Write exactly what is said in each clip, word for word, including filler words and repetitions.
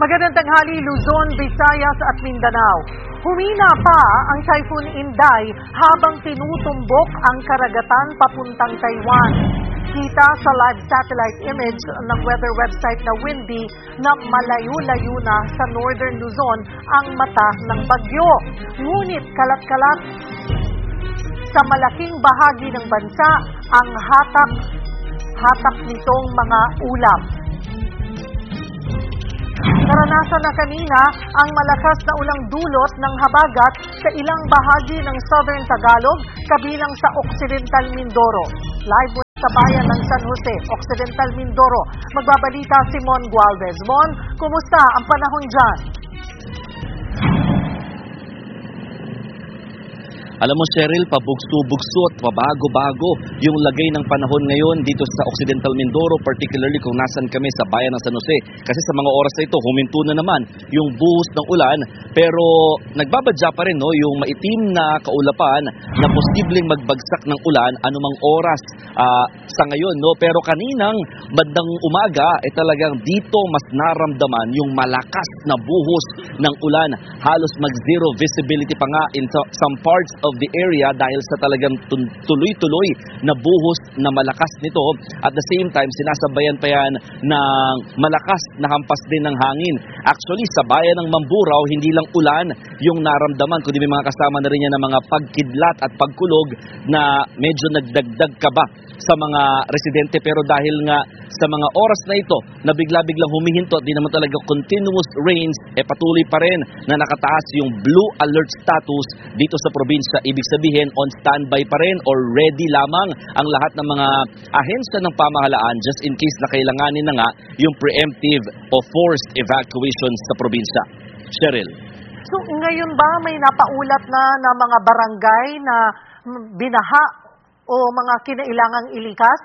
Magandang tanghali, Luzon, Visayas at Mindanao. Humina pa ang Typhoon Inday habang tinutumbok ang karagatan papuntang Taiwan. Kita sa live satellite image ng weather website na Windy na malayo-layo na sa Northern Luzon ang mata ng bagyo. Ngunit kalat-kalat sa malaking bahagi ng bansa ang hatak, hatak nitong mga ulap. Naranasan na kanina ang malakas na ulang dulot ng habagat sa ilang bahagi ng Southern Tagalog, kabilang sa Occidental Mindoro. Live mula sa bayan ng San Jose, Occidental Mindoro. Magbabalita si Mon Gualvez. Mon, kumusta ang panahon dyan? Alam mo, Cheryl, pabugso-bugso at pabago-bago yung lagay ng panahon ngayon dito sa Occidental Mindoro, particularly kung nasan kami sa bayan ng San Jose. Kasi sa mga oras na ito, huminto na naman yung buhos ng ulan, pero nagbabadya pa rin no, yung maitim na kaulapan na posibleng magbagsak ng ulan anumang oras uh, sa ngayon. No? Pero kaninang bandang umaga, eh talagang dito mas naramdaman yung malakas na buhos ng ulan. Halos mag-zero visibility pa nga in some parts of the area dahil sa talagang tuloy-tuloy na buhos na malakas nito. At the same time, sinasabayan pa yan ng malakas na hampas din ng hangin. Actually, sa bayan ng Mamburao, hindi lang ulan yung naramdaman, kundi may mga kasama na rin yan ng mga pagkidlat at pagkulog na medyo nagdagdag kaba sa mga residente. Pero dahil nga sa mga oras na ito na bigla-biglang humihinto at di naman talaga continuous rains, eh patuloy pa rin na nakataas yung blue alert status dito sa probinsya. Ibig sabihin, on standby pa rin or ready lamang ang lahat ng mga ahensya ng pamahalaan just in case na kailanganin na nga yung preemptive o forced evacuations sa probinsya. Cheryl. So ngayon ba may napaulat na na mga barangay na binaha o mga kinailangang ilikas?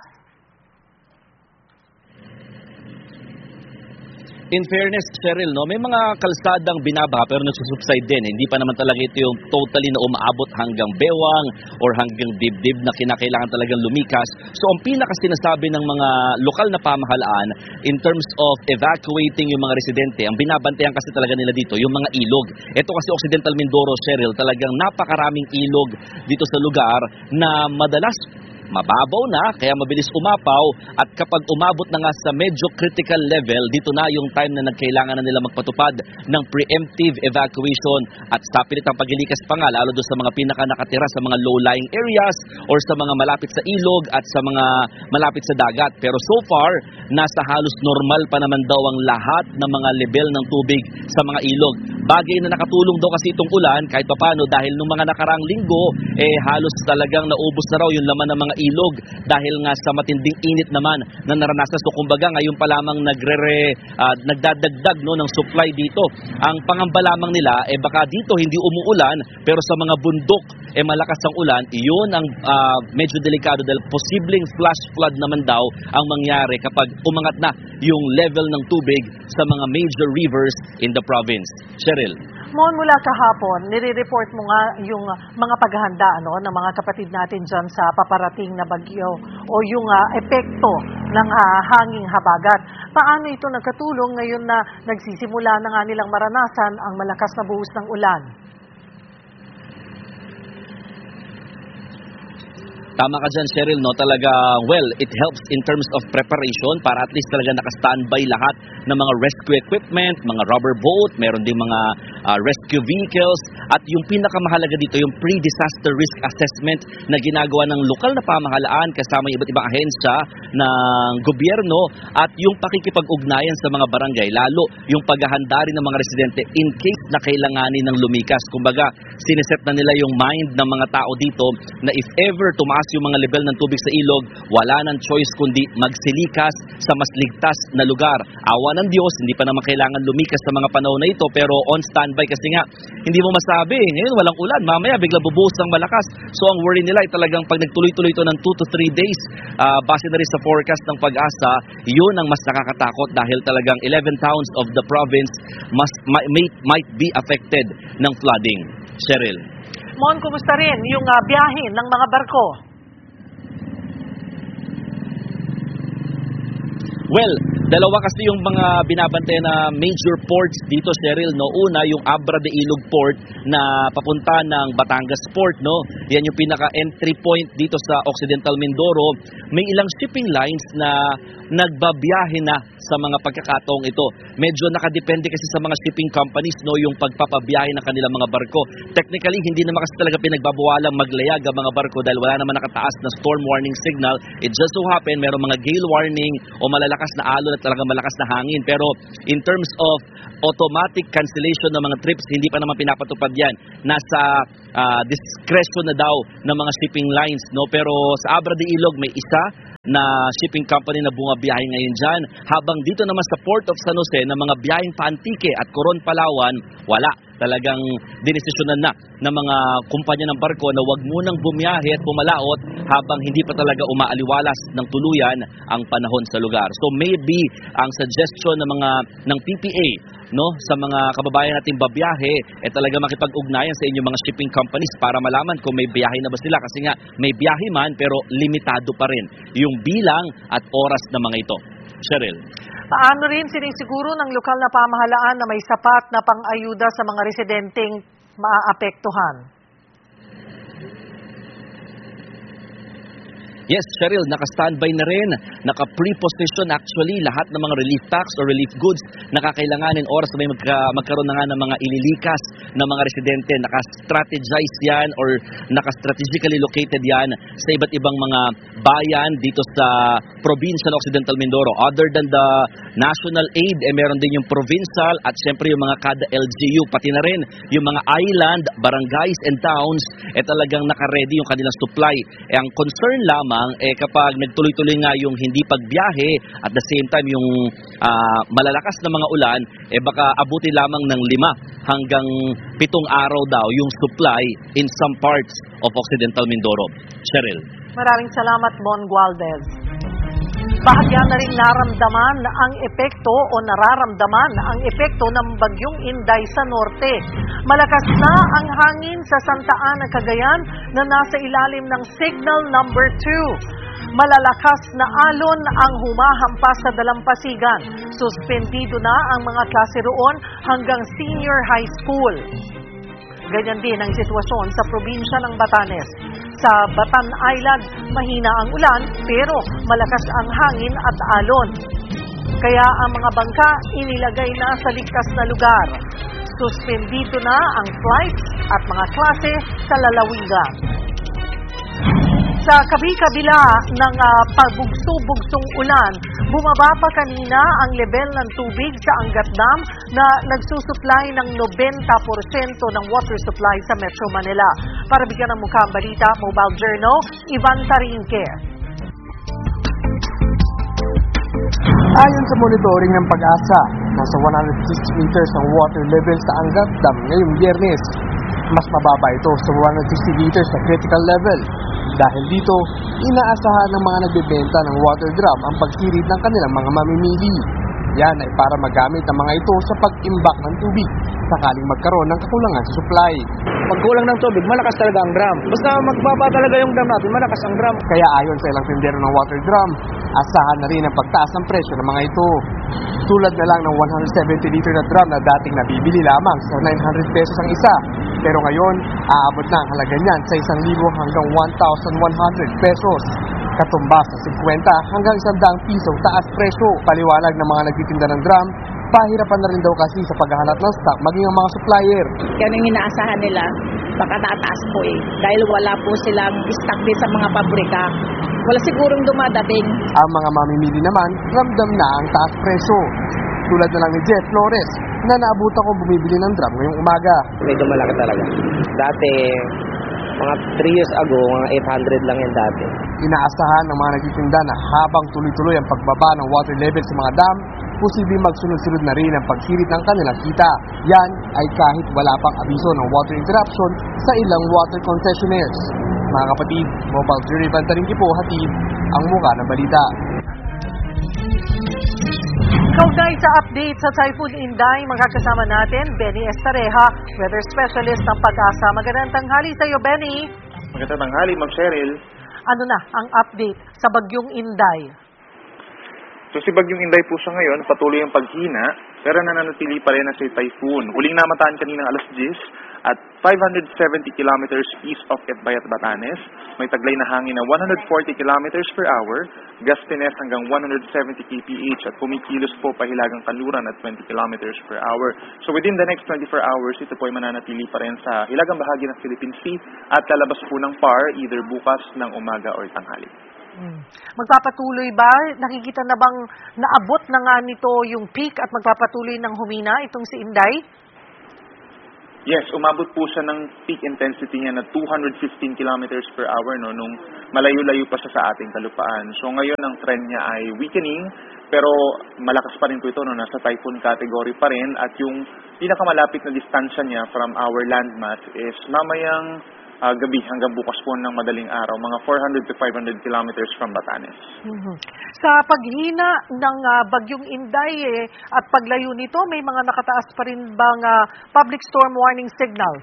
In fairness, Cheryl, no, may mga kalsadang binabaha pero nagsusubside din. Hindi pa naman talaga ito yung totally na umaabot hanggang bewang or hanggang dibdib na kinakailangan talagang lumikas. So ang pinaka sinasabi ng mga lokal na pamahalaan in terms of evacuating yung mga residente, ang binabantayan kasi talaga nila dito, yung mga ilog. Ito kasi Occidental Mindoro, Cheryl, talagang napakaraming ilog dito sa lugar na madalas mababaw na, kaya mabilis umapaw, at kapag umabot na nga sa medyo critical level, dito na yung time na nagkailangan na nila magpatupad ng preemptive evacuation at sa pilitang paglilikas pa nga, lalo doon sa mga pinaka nakatira sa mga low-lying areas or sa mga malapit sa ilog at sa mga malapit sa dagat. Pero so far, nasa halos normal pa naman daw ang lahat ng mga level ng tubig sa mga ilog. Bagay na nakatulong daw kasi itong ulan kahit papano dahil nung mga nakarang linggo, eh halos talagang naubos na raw yung laman ng mga ilog dahil nga sa matinding init naman na naranasan. So kumbaga ngayon pa lamang nagre uh, nagdadagdag no ng supply dito. Ang pangamba lamang nila eh baka dito hindi umuulan pero sa mga bundok eh malakas ang ulan. Iyon ang uh, medyo delikado dahil posibleng flash flood naman daw ang mangyari kapag umangat na yung level ng tubig sa mga major rivers in the province. Cheryl. Mon, mula kahapon, nire-report mo nga yung mga paghahanda ano, ng mga kapatid natin dyan sa paparating na bagyo o yung uh, epekto ng uh, hanging habagat. Paano ito nagkatulong ngayon na nagsisimula na nga nilang maranasan ang malakas na buhos ng ulan? Tama ka dyan, Cheryl, no? Talaga, well, it helps in terms of preparation para at least talaga naka-standby lahat ng mga rescue equipment, mga rubber boat, meron din mga uh, rescue vehicles, at yung pinakamahalaga dito, yung pre-disaster risk assessment na ginagawa ng lokal na pamahalaan kasama yung iba't ibang ahensya ng gobyerno at yung pakikipag-ugnayan sa mga barangay, lalo yung paghahanda rin ng mga residente in case na kailanganin ng lumikas. Kumbaga, sineset na nila yung mind ng mga tao dito na if ever tumaas yung mga level ng tubig sa ilog, wala nang choice kundi magsilikas sa mas ligtas na lugar. Awa ng Diyos, hindi pa naman kailangan lumikas sa mga panahon na ito, pero on standby kasi nga, hindi mo masabi. Ngayon walang ulan, mamaya bigla bubuhos ng malakas. So ang worry nila ay talagang pag nagtuloy-tuloy ito ng two to three days, uh, base na rin sa forecast ng Pag-asa, yun ang mas nakakatakot dahil talagang eleven towns of the province must, might, might be affected ng flooding. Cheryl. Mon, kumusta rin yung uh, biyahe ng mga barko? Well, dalawa kasi yung mga binabantay na major ports dito, Cheryl, no. Una, yung Abra de Ilog Port na papunta ng Batangas Port, no. Yan yung pinaka-entry point dito sa Occidental Mindoro. May ilang shipping lines na nagbabiyahe na sa mga pagkakataong ito. Medyo nakadepende kasi sa mga shipping companies, no, yung pagpapabiyahe ng kanilang mga barko. Technically, hindi naman kasi talaga pinagbabawalang maglayag ang mga barko dahil wala naman nakataas na storm warning signal. It just so happen, meron mga gale warning o malalakas na alon at talagang malakas na hangin. Pero in terms of automatic cancellation ng mga trips, hindi pa naman pinapatupad yan. Nasa uh, discretion na daw ng mga shipping lines, no. Pero sa Abra de Ilog may isa na shipping company na bumabiyahe ngayon dyan. Habang dito naman sa Port of San Jose na mga biyaheng pa-Antique at Coron, Palawan, wala. Talagang dinesisyonan na ng mga kumpanya ng barko na wag munang bumiyahe at pumalaot habang hindi pa talaga umaaliwalas ng tuluyan ang panahon sa lugar. So maybe ang suggestion ng mga ng P P A, no, sa mga kababayan nating babiyahe eh talaga makipag-ugnayan sa inyong mga shipping companies para malaman kung may biyahe na ba sila, kasi nga may biyahe man pero limitado pa rin yung bilang at oras ng mga ito. Cheryl. Paano rin sinisiguro ng lokal na pamahalaan na may sapat na pang-ayuda sa mga residenteng maaapektuhan? Yes, Cheryl, naka-standby na rin, naka-pre-position actually lahat ng mga relief tax or relief goods na kakailanganin oras na may magka, magkaroon na nga ng mga ililikas ng mga residente. Naka-strategize yan or naka-strategically located yan sa iba't ibang mga bayan dito sa probinsya ng Occidental Mindoro. Other than the national aid, eh meron din yung provincial at syempre yung mga kada L G U, pati na rin yung mga island, barangays and towns, eh talagang naka-ready yung kanilang supply. Eh ang concern lamang eh kapag nagtuloy-tuloy nga yung hindi pagbiyahe at the same time yung uh, malalakas na mga ulan, eh baka abuti lamang ng lima hanggang pitong araw daw yung supply in some parts of Occidental Mindoro. Cheryl. Maraming salamat, Mon Gualdez. Bahagyan na rin naramdaman ang epekto o nararamdaman ang epekto ng bagyong Inday sa norte. Malakas na ang hangin sa Santa Ana, Cagayan na nasa ilalim ng signal number two. Malalakas na alon ang humahampas sa dalampasigan. Suspendido na ang mga klase roon hanggang senior high school. Ganyan din ang sitwasyon sa probinsya ng Batanes. Sa Batan Island, mahina ang ulan pero malakas ang hangin at alon. Kaya ang mga bangka inilagay na sa ligtas na lugar. Suspendido na ang flights at mga klase sa lalawigan. Sa kabi-kabila ng uh, pabugso-bugsong ulan, bumaba pa kanina ang level ng tubig sa Angat Dam na nagsusupply ng ninety percent ng water supply sa Metro Manila. Para bigyan ng mukha ang balita, Mobile Journal, Ivan Tarinque. Ayon sa monitoring ng Pag-asa, nasa one hundred sixty meters ang water level sa Angat Dam ngayong Biyernes. Mas mababa ito sa one hundred sixty liters sa critical level. Dahil dito, inaasahan ng mga nagbebenta ng water drum ang pagsirid ng kanilang mga mamimili. Yan ay para magamit ang mga ito sa pag-imbak ng tubig sakaling magkaroon ng kakulangan sa supply. Pag kulang ng tubig, malakas talaga ang drum. Basta magbaba talaga yung drum natin, malakas ang drum. Kaya ayon sa ilang tindero ng water drum, asahan na rin ang pagtaas ng presyo ng mga ito. Tulad na lang ng one hundred seventy liter na drum na dating nabibili lamang sa nine hundred pesos ang isa. Pero ngayon, aabot na ang halaga niyan sa isang libo hanggang one thousand one hundred pesos. Katumbas sa fifty hanggang one hundred piso taas presyo. Paliwanag ng mga nagtitinda ng drum, pahirapan na rin daw kasi sa paghahanap ng stock maging ang mga supplier. Yan ang inaasahan nila, baka tataas po eh. Dahil wala po silang stock din sa mga pabrika. Wala sigurong dumadating. Ang mga mamimili naman, ramdam na ang taas presyo. Tulad na lang ni Jeff Flores, na naabutan ko bumibili ng drum ngayong umaga. Medyo malaki talaga. Dati, mga three years ago, mga eight hundred lang yan dati. Inaasahan ng mga nagtitinda na habang tuloy-tuloy ang pagbaba ng water level sa mga dam, posibleng magsunod-sunod na rin ang pagsirit ng kanilang kita. Yan ay kahit wala pang abiso ng water interruption sa ilang water concessionaires. Mga kapatid, Mobile Jury Bantaringki po, hatid ang mukha ng balita. Kaugnay sa update sa Typhoon Inday, makakasama natin Benny Estareja, weather specialist ng Pag-asa. Magandang tanghali sa iyo, Benny. Magandang tanghali, Ma'am Cheryl. Ano na ang update sa bagyong Inday? So si Bagyong Inday po siya ngayon, patuloy ang paghina, pero nananatili pa rin na si typhoon. Huling namataan kanina alas diyes at five hundred seventy kilometers east of Etbayat, Batanes. May taglay na hangin na one hundred forty kilometers per hour, gustiness hanggang one hundred seventy kilometers per hour at kumikilos po pahilagang kanluran at twenty kilometers per hour. So within the next twenty-four hours, ito po ay mananatili pa rin sa hilagang bahagi ng Philippine Sea at lalabas po ng P A R either bukas ng umaga or tanghali. Hmm. Magpapatuloy ba? Nakikita na bang naabot na nga nito yung peak at magpapatuloy ng humina itong si Inday? Yes, umabot po siya ng peak intensity niya na two hundred fifteen kilometers per hour no, nung malayo-layo pa siya sa ating kalupaan. So ngayon ang trend niya ay weakening, pero malakas pa rin po ito, no, nasa typhoon category pa rin, at yung pinakamalapit na distansya niya from our landmass is mamayang Uh, gabi hanggang bukas po ng madaling araw, mga four hundred to five hundred kilometers from Batanes. Mm-hmm. Sa paghina ng uh, Bagyong Inday eh, at paglayo nito, may mga nakataas pa rin bang uh, public storm warning signals?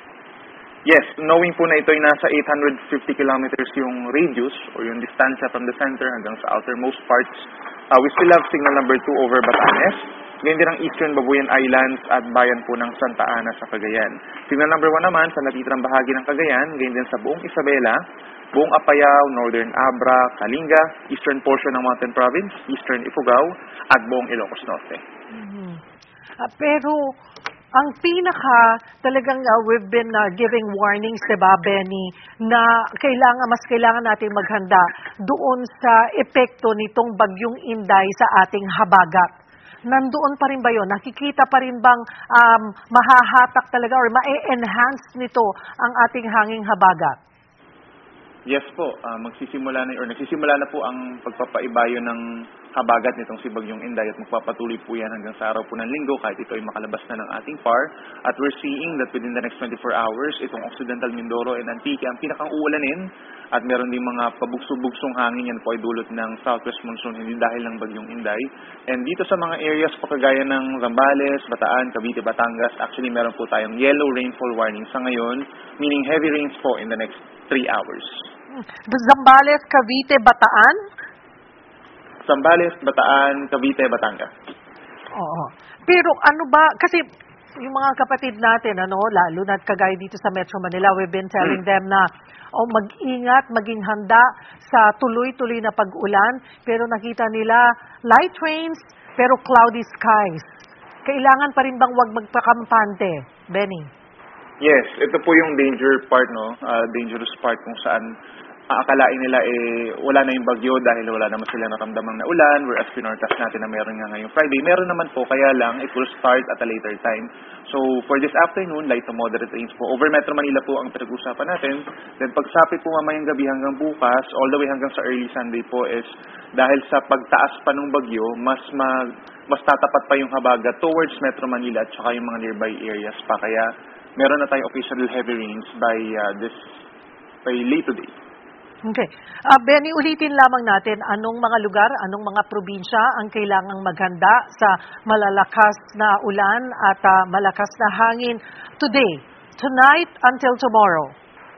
Yes, knowing po na ito ay nasa eight hundred fifty kilometers yung radius or yung distansya from the center hanggang sa outermost parts, uh, we still have signal number two over Batanes. Ganyan din ang Eastern Babuyan Islands at bayan po ng Santa Ana sa Cagayan. Signal number one naman sa natitirang bahagi ng Cagayan, ganyan din sa buong Isabela, buong Apayao, Northern Abra, Kalinga, Eastern portion ng Mountain Province, Eastern Ifugao, at buong Ilocos Norte. Mm-hmm. Uh, pero ang pinaka talagang uh, we've been uh, giving warnings, diba, Benny, na kailangan, mas kailangan natin maghanda doon sa epekto nitong Bagyong Inday sa ating habagat. Nandoon pa rin ba yun? Nakikita pa rin bang um, mahahatak talaga or ma-enhance nito ang ating hanging habagat? Yes po, uh, magsisimula na or nagsisimula na po ang pagpapaibayo ng habagat nitong si Bagyong Inday at magpapatuloy po yan hanggang sa araw po ng linggo kahit ito ay makalabas na ng ating P A R. At we're seeing that within the next twenty-four hours, itong Occidental Mindoro and Antique ang pinakang uulanin at meron din mga pabugso-bugsong hangin yan po ay dulot ng southwest monsoon hindi dahil ng Bagyong Inday. And dito sa mga areas po kagaya ng Zambales, Bataan, Cavite, Batangas, actually meron po tayong yellow rainfall warning sa ngayon, meaning heavy rains po in the next three hours. Zambales, Cavite, Bataan? Zambales, Bataan, Cavite, Batangas. Oo. Pero ano ba, kasi yung mga kapatid natin, ano, lalo na kagaya dito sa Metro Manila, we've been telling them na oh, mag-ingat, maging handa sa tuloy-tuloy na pag-ulan, pero nakita nila light rains, pero cloudy skies. Kailangan pa rin bang wag magpakampante, Benny? Yes, ito po yung danger part, no? Uh, dangerous part kung saan aakalain nila eh wala na yung bagyo dahil wala naman sila naramdamang na ulan, whereas pinorcast natin na meron nga ngayong Friday. Meron naman po, kaya lang it will start at a later time. So for this afternoon, light to moderate rains po. Over Metro Manila po ang pinag-usapan natin. Then pagsapit po mamayang gabi hanggang bukas, all the way hanggang sa early Sunday po is dahil sa pagtaas pa ng bagyo, mas mag, mas tatapat pa yung habaga towards Metro Manila at saka yung mga nearby areas pa. Kaya meron na tayong occasional heavy rains by uh, this by late today. Okay. Uh, Benny, ulitin lamang natin anong mga lugar, anong mga probinsya ang kailangang maghanda sa malalakas na ulan at uh, malakas na hangin today, tonight until tomorrow.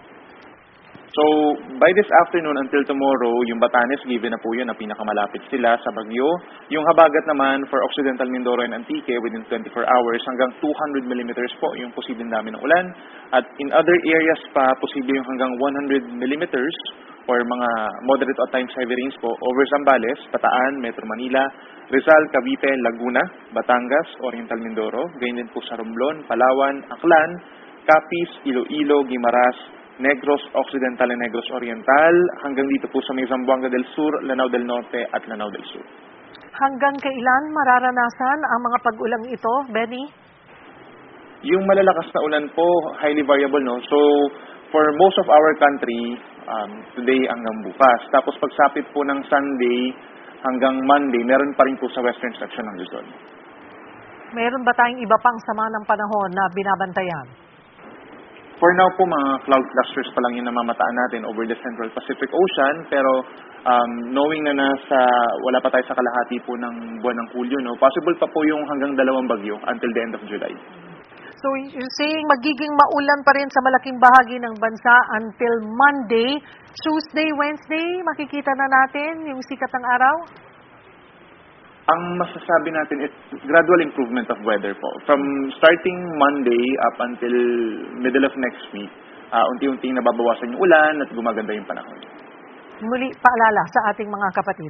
So, by this afternoon until tomorrow, yung Batanes, given na po yun na pinakamalapit sila sa bagyo. Yung habagat naman for Occidental Mindoro and Antique within twenty-four hours hanggang two hundred millimeters po yung posibleng dami ng ulan. At in other areas pa, posible yung hanggang one hundred millimeters or mga moderate at times heavy rains po over Zambales, Bataan, Metro Manila, Rizal, Cavite, Laguna, Batangas, Oriental Mindoro, ganyan din po sa Romblon, Palawan, Aklan, Capiz, Iloilo, Guimaras, Negros Occidental and Negros Oriental, hanggang dito po sa may Zamboanga del Sur, Lanao del Norte at Lanao del Sur. Hanggang kailan mararanasan ang mga pag-ulang ito, Benny? Yung malalakas na ulan po, highly variable, no? So, for most of our country, um, today hanggang bukas. Tapos pagsapit po ng Sunday hanggang Monday, meron pa rin po sa western section ng Luzon. Meron ba tayong iba pang sama ng panahon na binabantayan? For now po, mga cloud clusters pa lang yung namamataan natin over the Central Pacific Ocean. Pero um, knowing na nasa, wala pa tayo sa kalahati po ng buwan ng Hulyo, no? Possible pa po yung hanggang dalawang bagyo until the end of July. So you're saying magiging maulan pa rin sa malaking bahagi ng bansa until Monday, Tuesday, Wednesday, makikita na natin yung sikat ng araw? ang masasabi natin is gradual improvement of weather po. From starting Monday up until middle of next week, uh, unti-unting nababawasan yung ulan at gumaganda yung panahon. Muli, paalala sa ating mga kapatid.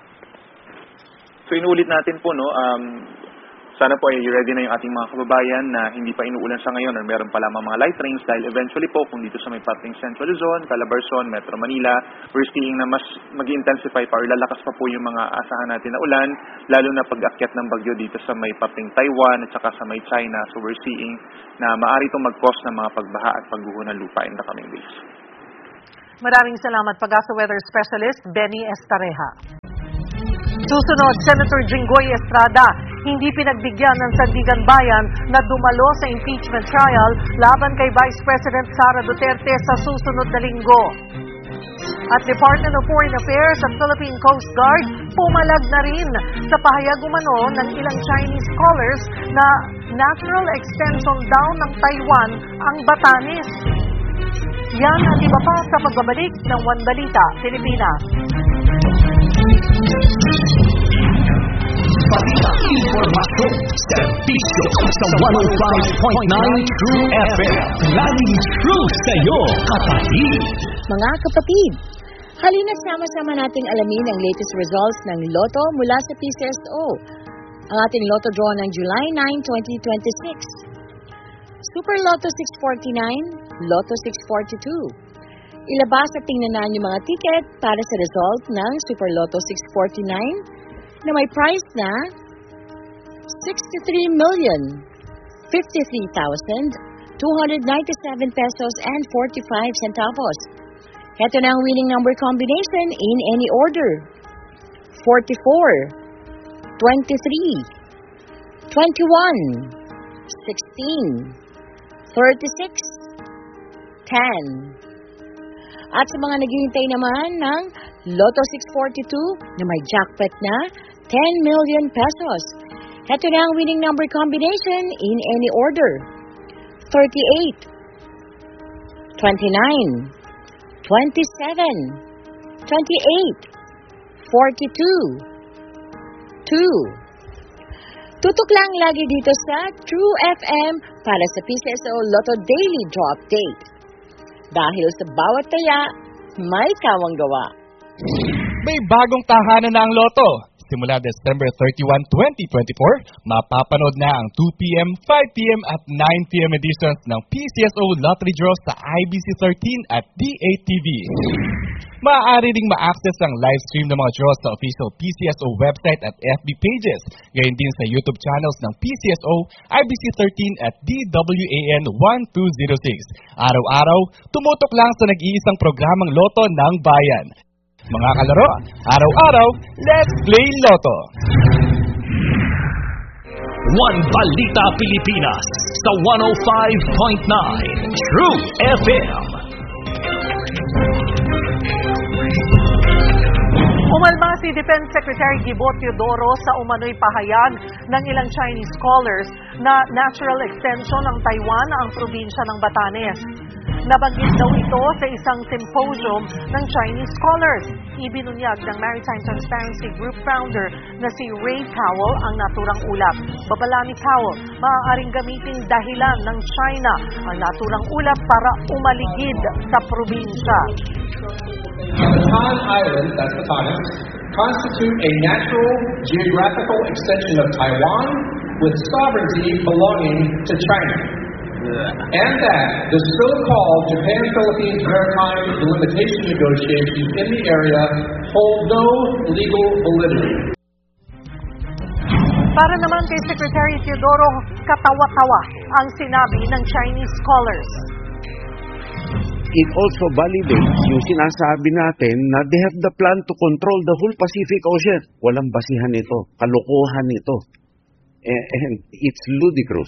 So inuulit natin po, no, um, sana po ay ready na yung ating mga kababayan na hindi pa inuulan sa ngayon or meron pa lamang mga light rains dahil eventually po kung dito sa may pating Central Luzon, Calabarzon, Metro Manila, we're seeing na mas mag-intensify pa or lalakas pa po yung mga asahan natin na ulan, lalo na pag-akyat ng bagyo dito sa may pating Taiwan at saka sa may China. So we're seeing na maaari itong mag-cause ng mga pagbaha at pagguho ng lupa in the coming days. Maraming salamat, Pag-asa Weather Specialist Benny Estareja. Susunod, Senator Jinggoy Estrada, hindi pinagbigyan ng Sandigan Bayan na dumalo sa impeachment trial laban kay Vice President Sara Duterte sa susunod na linggo. At Department of Foreign Affairs at Philippine Coast Guard pumalag na rin sa pahayag umano ng ilang Chinese scholars na natural extension daw ng Taiwan ang Batanes. Yan at iba pa sa pagbabalik ng One Balita, Pilipinas. Balita, informasyon, serbisyo sa one oh five point nine True F M. Laging true sa'yo, kapatid. Mga kapatid, halina sama-sama nating alamin ang latest results ng Lotto mula sa P C S O. Ang ating Lotto draw ng July ninth, twenty twenty-six. Super Lotto six forty-nine, Lotto six forty-two. Ilabas at tingnan yung mga ticket para sa result ng Super Lotto six forty-nine na may price na sixty-three million fifty-three thousand two hundred ninety-seven pesos and forty-five centavos. Ito na ang winning number combination in any order. forty-four, twenty-three, twenty-one, sixteen, thirty-six, ten. At sa mga naghihintay naman ng Lotto six forty-two na may jackpot na ten million pesos. Ito na ang winning number combination in any order. thirty-eight, twenty-nine, twenty-seven, twenty-eight, forty-two, two. Tutok lang lagi dito sa True F M para sa P C S O Lotto Daily Draw Update. Dahil sa bawat taya, may kawang gawa. May bagong tahanan na ang Lotto. Simula December thirty-first, twenty twenty-four, mapapanood na ang two p m, five p m at nine p m editions ng P C S O Lottery Draw sa I B C thirteen at D eight T V. Maaari ding ma-access ang live stream ng mga draws sa official P C S O website at F B pages, gayon din sa YouTube channels ng P C S O, I B C thirteen at D W A N one two zero six. Araw-araw, tumutok lang sa nag-iisang programang Lotto ng Bayan. Mga kalaro, araw-araw, let's play Lotto! One Balita Pilipinas sa one oh five point nine True F M. Umalma si Defense Secretary Gibo Teodoro sa umano'y pahayag ng ilang Chinese scholars na natural extension ng Taiwan ang probinsya ng Batanes. Nabanggit daw ito sa isang symposium ng Chinese scholars. Ibinunyag ng Maritime Transparency Group founder na si Ray Powell ang naturang ulap. Babala ni Powell, maaaring gamitin dahilan ng China ang naturang ulap para umaligid sa probinsya. The Bataan Islands, that's Batanes, constitute a natural geographical extension of Taiwan with sovereignty belonging to China. And that the so-called Japan-Philippines Maritime Delimitation negotiations in the area hold no legal validity. Para naman kay Secretary Teodoro, katawa-tawa ang sinabi ng Chinese scholars. It also validates yung sinasabi natin na they have the plan to control the whole Pacific Ocean. Walang basihan ito. Kalokohan ito. And it's ludicrous.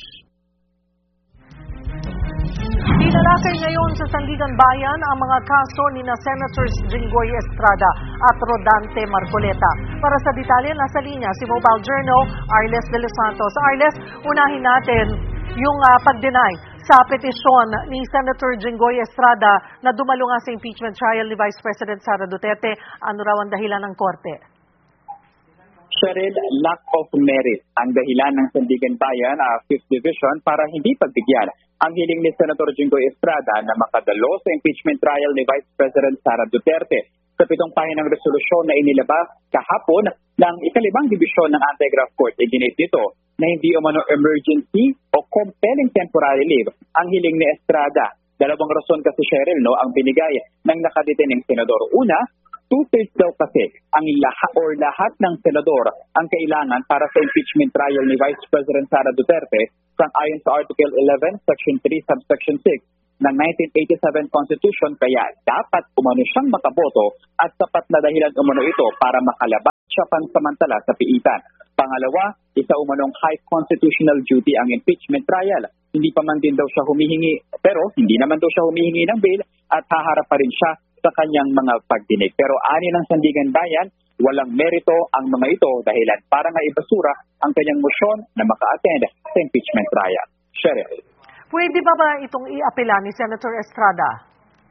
Tinalakay ngayon sa Sandigan Bayan ang mga kaso ni na Senators Jinggoy Estrada at Rodante Marcoleta. Para sa detalye, nasa linya si Mobile Journal, Arles de los Santos. Arles, unahin natin yung uh, pag-deny sa petisyon ni Senator Jinggoy Estrada na dumalo nga sa impeachment trial ni Vice President Sara Duterte. Ano raw ang dahilan ng korte? Cheryl, lack of merit ang dahilan ng Sandigan Bayan, uh, fifth Division, para hindi pagbigyan ang hiling ni Senator Jinggoy Estrada na makadalo sa impeachment trial ni Vice President Sara Duterte. Sa pitong pahinang resolusyon na inilabas kahapon ng ikalimang dibisyon ng Anti-Graft Court, iginit nito na hindi umano emergency o compelling temporary leave ang hiling ni Estrada. Dalawang rason kasi, Cheryl, no, ang binigay ng nakadetaining senador. Una, two-thirds daw kasi ang lahat or lahat ng senador ang kailangan para sa impeachment trial ni Vice President Sara Duterte sang-ayon sa Article eleven, Section three, Subsection six ng nineteen eighty-seven Constitution, kaya dapat umano siyang makaboto at sapat na dahilan umano ito para makalabas siya pansamantala sa piitan. Pangalawa, isa umanong high constitutional duty ang impeachment trial. Hindi pa man din daw siya humihingi, pero hindi naman daw siya humihingi ng bail at haharap pa rin siya sa kanyang mga pagdinig. Pero ani ng Sandigan Bayan, walang merito ang mga ito dahilan para nga ibasura ang kanyang motion na maka-attend sa impeachment trial. Cheryl. Pwede ba ba itong i-apela ni Senator Estrada?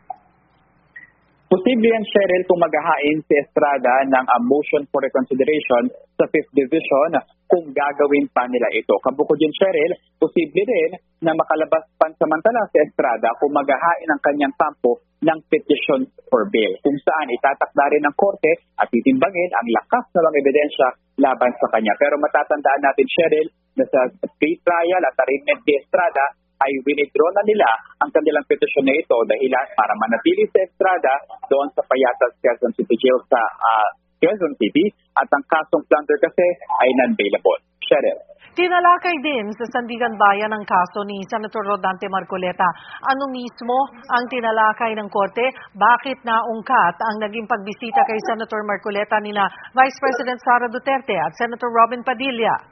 Posible yan, Cheryl, kung maghahain si Estrada ng a motion for reconsideration sa fifth Division kung gagawin pa nila ito. Kabukod yun, Cheryl, posible din na makalabas pansamantala si Estrada kung maghahain ang kanyang kampo ng petition for bail, kung saan itatakda rin ng korte at titimbangin ang lakas na mga ebidensya laban sa kanya. Pero matatandaan natin, Cheryl, na sa pre-trial at arraignment ni Estrada ay winidraw na nila ang kanilang petisyon na ito dahilan para manatili sa Estrada doon sa Payatas Quezon City Jail sa uh, Quezon City at ang kasong plunder kasi ay non-bailable. Cheryl. Tinalakay din sa Sandigan Bayan ang kaso ni Senator Rodante Marcoleta. Ano mismo ang tinalakay ng korte? Bakit naungkat ang naging pagbisita kay Senator Marcoleta nina Vice President Sara Duterte at Senator Robin Padilla?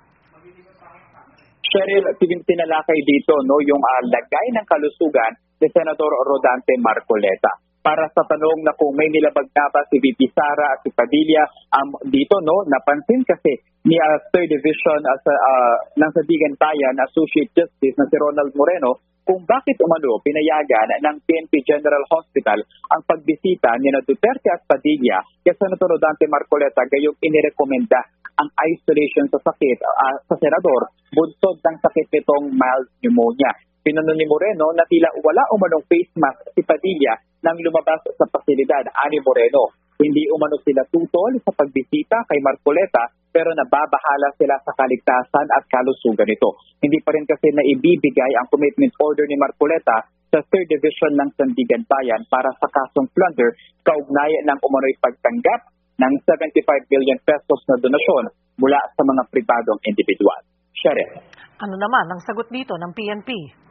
Cheryl, tinalakay dito no yung uh, lagay ng kalusugan ni Senator Rodante Marcoleta. Para sa tanong na kung may nilabag na ba si V P Sara at si Padilla, um, dito no napansin kasi ni uh, third Division uh, sa, uh, ng Sandigan Bayan Associate Justice na si Ronald Moreno kung bakit umano pinayagan ng P N P General Hospital ang pagbisita ni Duterte at Padilla kay Senator Rodante Marcoleta gayong inirekomenda ang isolation sa sakit uh, sa senador bunsod ng sakit nitong mild pneumonia. Pinuno ni Moreno na tila wala umanong face mask si Padilla nang lumabas sa pasilidad. Ani Moreno, hindi umano sila tutol sa pagbisita kay Marcoleta pero nababahala sila sa kaligtasan at kalusugan nito. Hindi pa rin kasi naibibigay ang commitment order ni Marcoleta sa third Division ng Sandigan Bayan para sa kasong plunder kaugnay ng umano'y pagtanggap ng seventy-five billion pesos na donasyon mula sa mga pribadong individual. Cheryl. Ano naman ang sagot dito ng P N P?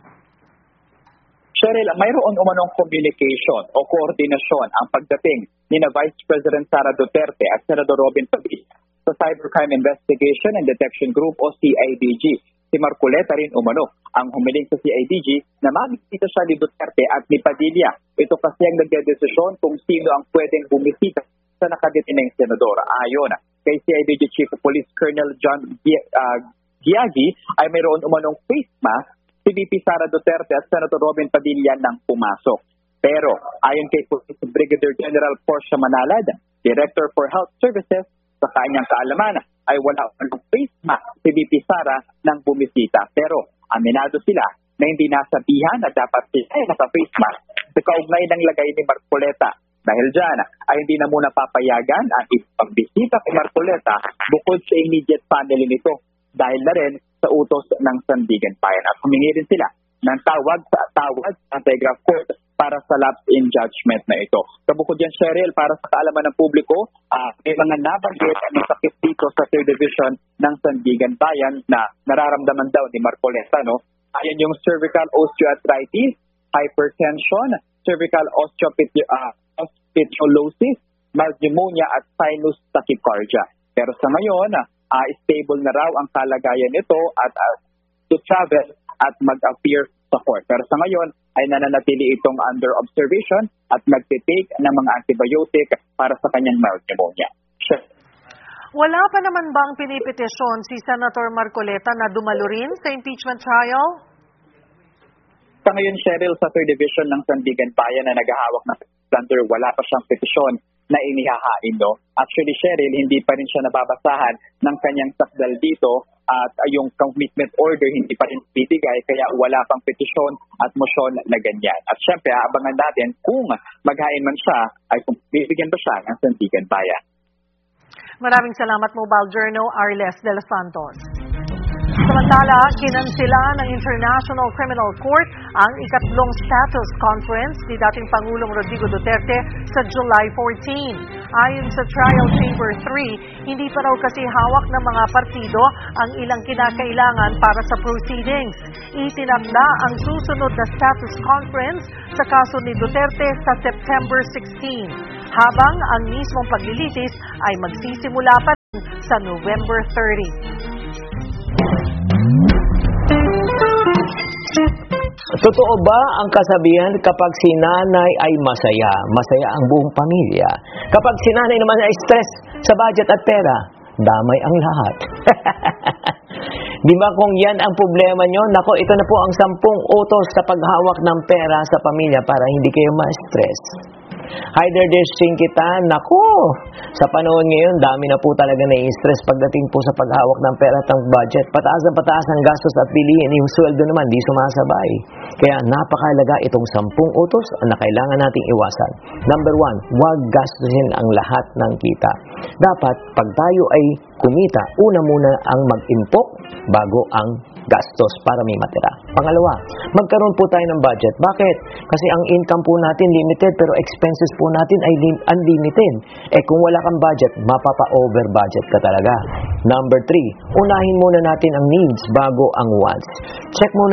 Cheryl, mayroon umanong communication o koordinasyon ang pagdating ni na Vice President Sara Duterte at Senador Robin Padilla sa Cybercrime Investigation and Detection Group o C I D G. Si Marcoleta rin umano ang humiling sa C I D G na magbisita siya ni Duterte at ni Padilla. Ito kasi ang nagdedesisyon kung sino ang pwedeng bumisita sa nakadetaining senador. Ayon kay C I D G Chief of Police Colonel John Giagi ay mayroon umanong face mask si V P Sara Duterte at Senator Robin Padilla nang pumasok. Pero ayon kay Police Brigadier General Portia Manalad, Director for Health Services, sa kanyang kaalaman ay wala umanong face mask si V P Sara nang bumisita. Pero aminado sila na hindi nasabihan na dapat sila ay naka-face mask sa kaugnay ng lagay ni Marcoleta. Dahil dyan ay hindi na muna papayagan ang pagbisita kay Marcoleta bukod sa immediate family nito dahil na rin sa utos ng Sandigan Bayan. At humingi rin sila ng tawag sa tawag sa Anti-Graft Court para sa lapse in judgment na ito. Kabukod yan, Cheryl, para sa kaalaman ng publiko, uh, may mga nabanggit ng sakit dito sa third Division ng Sandigan Bayan na nararamdaman daw ni Marcoleta. No? Ayan yung cervical osteoarthritis, hypertension, cervical osteophysiolosis, mild pneumonia at sinus tachycardia. Pero sa ngayon, uh, stable na raw ang kalagayan nito at uh, to travel at mag-appear sa court. Pero sa ngayon ay nananatili itong under observation at nagtitake ng mga antibiotic para sa kanyang mild pneumonia. Sure. Wala pa naman bang pinipetisyon si Senator Marcoleta na dumalo rin sa impeachment trial? Sa ngayon, Cheryl, sa third Division ng Sandigan Bayan na naghahawak ng plunder, wala pa siyang petisyon na inihahain. No? Actually, Cheryl, hindi pa rin siya nababasahan ng kanyang sakdal dito at uh, yung commitment order hindi pa rin bibigay kaya wala pang petisyon at motion na ganyan. At syempre, aabangan natin kung maghain man siya ay kung bibigyan ba siya ng Sandigan Bayan. Maraming salamat, Mobile Journal, Arles de los Santos. Samantala, kinansila ng International Criminal Court ang ikatlong status conference ni dating Pangulong Rodrigo Duterte sa July fourteenth. Ayon sa Trial Chamber three, hindi pa raw kasi hawak ng mga partido ang ilang kinakailangan para sa proceedings. Itinakda ang susunod na status conference sa kaso ni Duterte sa September sixteenth, habang ang mismong paglilitis ay magsisimula pa rin sa November thirtieth. Totoo ba ang kasabihan kapag si nanay ay masaya, masaya ang buong pamilya? Kapag si nanay naman ay stress sa budget at pera, damay ang lahat. Di ba kung yan ang problema nyo? Nako, ito na po ang sampung utos sa paghawak ng pera sa pamilya para hindi kayo ma-stress. Hydrating kita, nako, sa panahon ngayon, dami na po talaga na-stress pagdating po sa paghawak ng pera at ng budget. Pataas ang pataas ang gastos at bilihin, yung sweldo naman, di sumasabay. Kaya napakalaga itong sampung utos na kailangan nating iwasan. Number one, huwag gastusin ang lahat ng kita. Dapat, pag tayo ay kumita, una muna ang mag-impok bago ang gastos para may matira. Pangalawa, magkaroon po tayo ng budget. Bakit? Kasi ang income po natin limited pero expenses po natin ay unlimited. Eh kung wala kang budget, mapapa-over budget ka talaga. Number three, unahin muna natin ang needs bago ang wants. Check muna